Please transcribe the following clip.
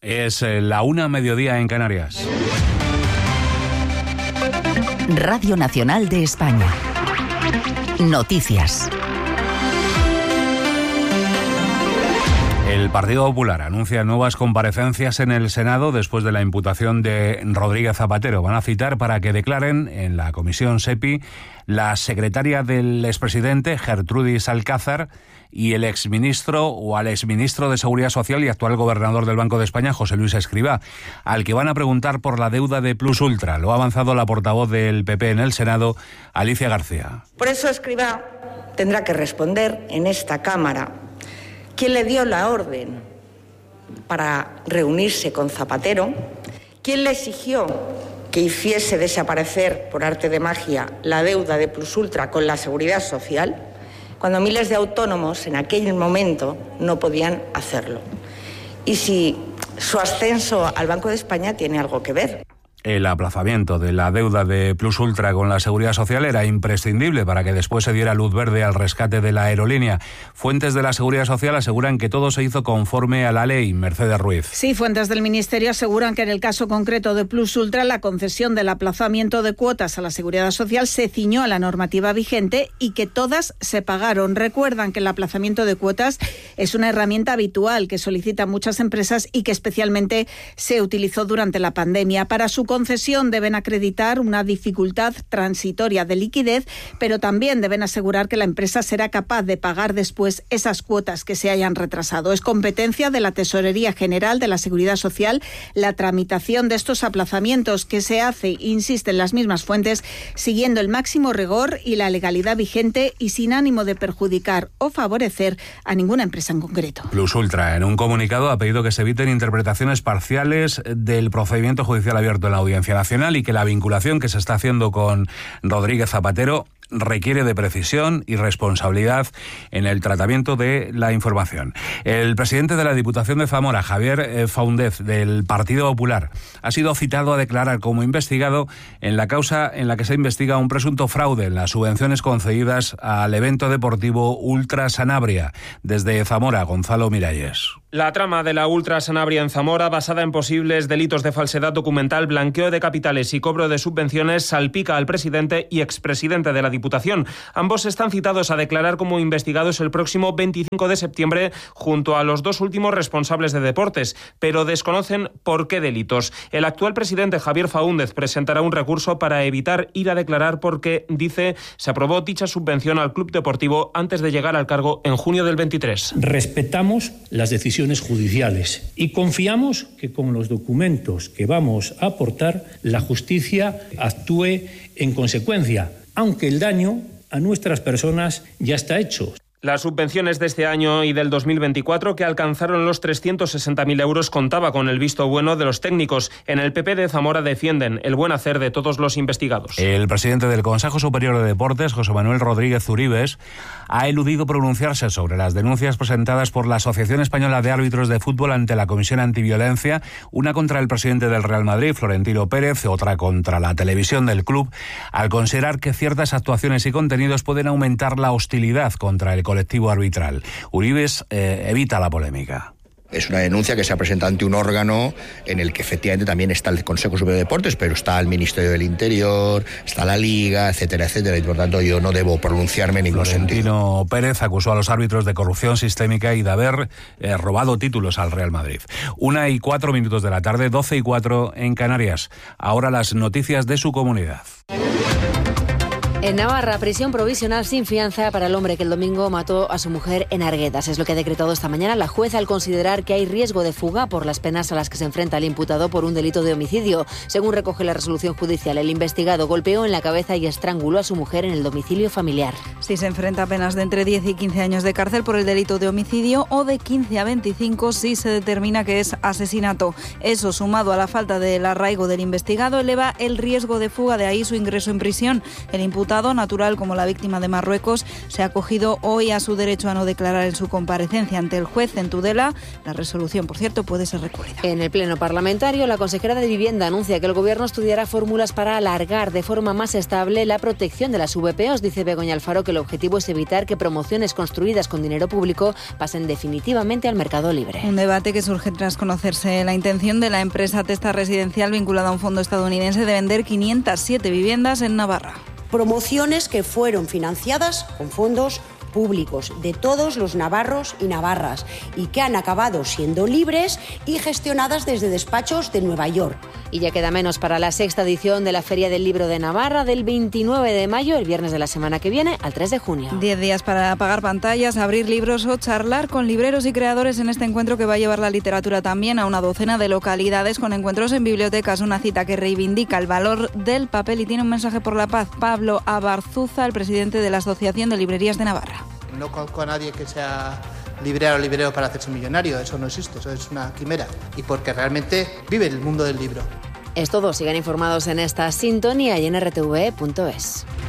Es la 1:00 en Canarias. Radio Nacional de España. Noticias. El Partido Popular anuncia nuevas comparecencias en el Senado después de la imputación de Rodríguez Zapatero. Van a citar para que declaren en la comisión SEPI la secretaria del expresidente, Gertrudis Alcázar, y el exministro o al exministro de Seguridad Social y actual gobernador del Banco de España, José Luis Escrivá, al que van a preguntar por la deuda de Plus Ultra. Lo ha avanzado la portavoz del PP en el Senado, Alicia García. Por eso Escrivá tendrá que responder en esta Cámara quién le dio la orden para reunirse con Zapatero, quién le exigió que hiciese desaparecer por arte de magia la deuda de Plus Ultra con la Seguridad Social, cuando miles de autónomos en aquel momento no podían hacerlo. Y si su ascenso al Banco de España tiene algo que ver. El aplazamiento de la deuda de Plus Ultra con la Seguridad Social era imprescindible para que después se diera luz verde al rescate de la aerolínea. Fuentes de la Seguridad Social aseguran que todo se hizo conforme a la ley. Mercedes Ruiz. Sí, fuentes del Ministerio aseguran que en el caso concreto de Plus Ultra la concesión del aplazamiento de cuotas a la Seguridad Social se ciñó a la normativa vigente y que todas se pagaron. Recuerdan que el aplazamiento de cuotas es una herramienta habitual que solicitan muchas empresas y que especialmente se utilizó durante la pandemia. Para su concesión deben acreditar una dificultad transitoria de liquidez, pero también deben asegurar que la empresa será capaz de pagar después esas cuotas que se hayan retrasado. Es competencia de la Tesorería General de la Seguridad Social la tramitación de estos aplazamientos, que se hace, insisten las mismas fuentes, siguiendo el máximo rigor y la legalidad vigente y sin ánimo de perjudicar o favorecer a ninguna empresa en concreto. Plus Ultra, en un comunicado, ha pedido que se eviten interpretaciones parciales del procedimiento judicial abierto en la Audiencia Nacional y que la vinculación que se está haciendo con Rodríguez Zapatero requiere de precisión y responsabilidad en el tratamiento de la información. El presidente de la Diputación de Zamora, Javier Faúndez, del Partido Popular, ha sido citado a declarar como investigado en la causa en la que se investiga un presunto fraude en las subvenciones concedidas al evento deportivo Ultra Sanabria. Desde Zamora, Gonzalo Miralles. La trama de la Ultra Sanabria en Zamora, basada en posibles delitos de falsedad documental, blanqueo de capitales y cobro de subvenciones, salpica al presidente y expresidente de la Diputación. Ambos están citados a declarar como investigados el próximo 25 de septiembre junto a los dos últimos responsables de deportes, pero desconocen por qué delitos. El actual presidente Javier Faúndez presentará un recurso para evitar ir a declarar porque, dice, se aprobó dicha subvención al club deportivo antes de llegar al cargo en junio del 23. Respetamos las decisiones judiciales y confiamos que con los documentos que vamos a aportar la justicia actúe en consecuencia, aunque el daño a nuestras personas ya está hecho. Las subvenciones de este año y del 2024, que alcanzaron los 360.000 euros, contaba con el visto bueno de los técnicos. En el PP de Zamora defienden el buen hacer de todos los investigados. El presidente del Consejo Superior de Deportes, José Manuel Rodríguez Uribes, ha eludido pronunciarse sobre las denuncias presentadas por la Asociación Española de Árbitros de Fútbol ante la Comisión Antiviolencia, una contra el presidente del Real Madrid, Florentino Pérez, otra contra la televisión del club, al considerar que ciertas actuaciones y contenidos pueden aumentar la hostilidad contra el colectivo arbitral. Uribes evita la polémica. Es una denuncia que se ha presentado ante un órgano en el que efectivamente también está el Consejo Superior de Deportes, pero está el Ministerio del Interior, está la Liga, etcétera, etcétera, y por tanto yo no debo pronunciarme en ningún sentido. Florentino Pérez acusó a los árbitros de corrupción sistémica y de haber robado títulos al Real Madrid. 1:04 de la tarde, 12:04 en Canarias. Ahora las noticias de su comunidad. En Navarra, prisión provisional sin fianza para el hombre que el domingo mató a su mujer en Arguedas. Es lo que ha decretado esta mañana la jueza al considerar que hay riesgo de fuga por las penas a las que se enfrenta el imputado por un delito de homicidio. Según recoge la resolución judicial, el investigado golpeó en la cabeza y estranguló a su mujer en el domicilio familiar. Si se enfrenta a penas de entre 10 y 15 años de cárcel por el delito de homicidio o de 15 a 25 si se determina que es asesinato. Eso, sumado a la falta del arraigo del investigado, eleva el riesgo de fuga, de ahí su ingreso en prisión. El imputado diputado natural como la víctima de Marruecos se ha acogido hoy a su derecho a no declarar en su comparecencia ante el juez en Tudela. La resolución, por cierto, puede ser recurrida. En el Pleno Parlamentario, la consejera de Vivienda anuncia que el Gobierno estudiará fórmulas para alargar de forma más estable la protección de las VPOs. Dice Begoña Alfaro que el objetivo es evitar que promociones construidas con dinero público pasen definitivamente al mercado libre. Un debate que surge tras conocerse la intención de la empresa Testa Residencial vinculada a un fondo estadounidense de vender 507 viviendas en Navarra. Promociones que fueron financiadas con fondos públicos de todos los navarros y navarras y que han acabado siendo libres y gestionadas desde despachos de Nueva York. Y ya queda menos para la 6ª edición de la Feria del Libro de Navarra del 29 de mayo, el viernes de la semana que viene, al 3 de junio. 10 días para apagar pantallas, abrir libros o charlar con libreros y creadores en este encuentro que va a llevar la literatura también a una docena de localidades con encuentros en bibliotecas. Una cita que reivindica el valor del papel y tiene un mensaje por la paz. Pablo Abarzuza, el presidente de la Asociación de Librerías de Navarra. No conozco a nadie que sea librero para hacerse millonario, eso no existe, eso es una quimera. Y porque realmente vive el mundo del libro. Es todo, sigan informados en esta sintonía y en rtv.es.